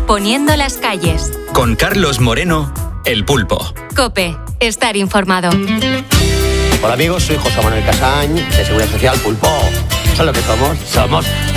Poniendo las calles. Con Carlos Moreno, El Pulpo. COPE. Estar informado. Hola amigos, soy José Manuel Casañ, de Seguridad Social Pulpo. ¿Sabes lo que somos? Somos